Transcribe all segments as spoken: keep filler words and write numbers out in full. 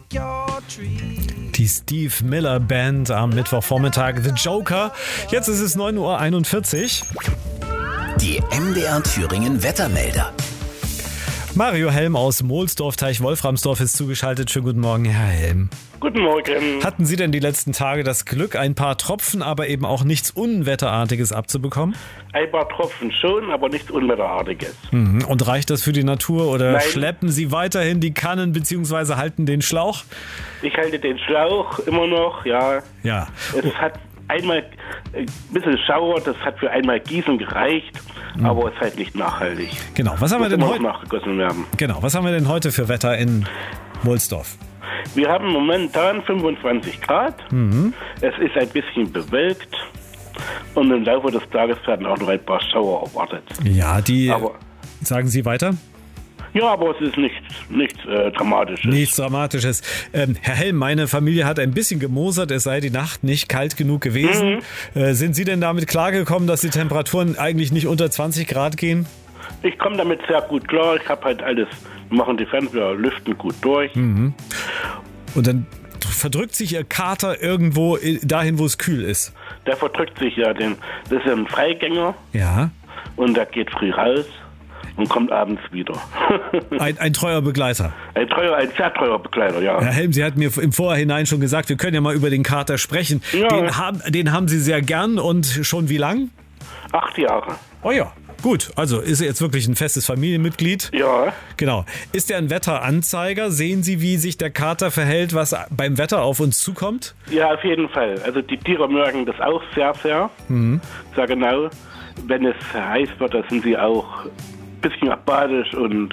Die Steve Miller Band am Mittwochvormittag, The Joker. Jetzt ist es neun Uhr einundvierzig. Die M D R Thüringen Wettermelder. Mario Helm aus Mohlsdorf-Teich-Wolframsdorf ist zugeschaltet. Schönen guten Morgen, Herr Helm. Guten Morgen. Hatten Sie denn die letzten Tage das Glück, ein paar Tropfen, aber eben auch nichts Unwetterartiges abzubekommen? Ein paar Tropfen schon, aber nichts Unwetterartiges. Mhm. Und reicht das für die Natur oder Nein. schleppen Sie weiterhin die Kannen bzw. halten den Schlauch? Ich halte den Schlauch immer noch, ja. Ja. Es hat einmal ein bisschen Schauer, das hat für einmal Gießen gereicht, mhm. aber es ist halt nicht nachhaltig. Genau. Was haben wir denn heute? Nachgegossen werden. Genau. Was haben wir denn heute für Wetter in Mohlsdorf? Wir haben momentan fünfundzwanzig Grad. Mhm. Es ist ein bisschen bewölkt. Und im Laufe des Tages werden auch noch ein paar Schauer erwartet. Ja, die... Aber, sagen Sie weiter? Ja, aber es ist nichts, nichts äh, Dramatisches. Nichts Dramatisches. Ähm, Herr Helm, meine Familie hat ein bisschen gemosert, es sei die Nacht nicht kalt genug gewesen. Mhm. Äh, sind Sie denn damit klargekommen, dass die Temperaturen eigentlich nicht unter zwanzig Grad gehen? Ich komme damit sehr gut klar. Ich habe halt alles, machen die Fenster, lüften gut durch. Mhm. Und dann verdrückt sich Ihr Kater irgendwo dahin, wo es kühl ist? Der verdrückt sich ja. Den, das ist ein Freigänger. Ja. Und der geht früh raus und kommt abends wieder. ein, ein treuer Begleiter. Ein treuer, ein sehr treuer Begleiter, ja. Herr Helm, Sie hatten mir im Vorhinein schon gesagt, wir können ja mal über den Kater sprechen. Ja. Den, haben, den haben Sie sehr gern und schon wie lang? Acht Jahre. Oh ja. Gut, also ist er jetzt wirklich ein festes Familienmitglied? Ja. Genau. Ist er ein Wetteranzeiger? Sehen Sie, wie sich der Kater verhält, was beim Wetter auf uns zukommt? Ja, auf jeden Fall. Also die Tiere mögen das auch sehr, sehr. Mhm. Sehr genau. Wenn es heiß wird, da sind sie auch ein bisschen apathisch und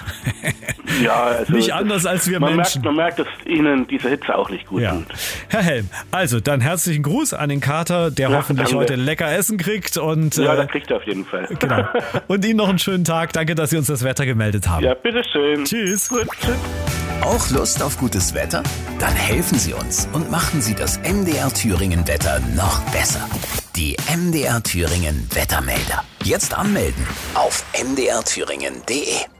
ja, also nicht anders das, als wir man Menschen. Merkt, man merkt, dass ihnen diese Hitze auch nicht gut ja. tut. Herr Helm, also dann herzlichen Gruß an den Kater, der ja, hoffentlich danke. heute lecker Essen kriegt. Und, ja, äh, das kriegt er auf jeden Fall. Genau. Und Ihnen noch einen schönen Tag. Danke, dass Sie uns das Wetter gemeldet haben. Ja, bitteschön. Tschüss. Gut, tschüss. Auch Lust auf gutes Wetter? Dann helfen Sie uns und machen Sie das M D R Thüringen Wetter noch besser. Die M D R Thüringen Wettermelder. Jetzt anmelden auf m d r thüringen punkt d e.